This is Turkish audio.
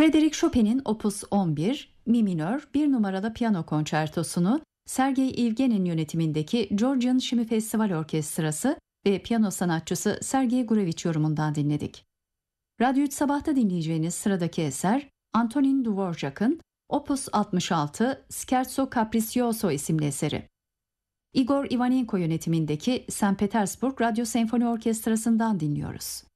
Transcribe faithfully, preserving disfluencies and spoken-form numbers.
Frédéric Chopin'in Opus on bir, Mi minör bir numaralı piyano konçertosunu Sergei Evgen'in yönetimindeki Georgian Şimi Festival Orkestrası ve piyano sanatçısı Sergei Gurevich yorumundan dinledik. Radyo üç Sabah'ta dinleyeceğiniz sıradaki eser Antonin Dvorak'ın Opus altmış altı Scherzo Capriccioso isimli eseri. Igor Ivanenko yönetimindeki Sankt Petersburg Radyo Senfoni Orkestrası'ndan dinliyoruz.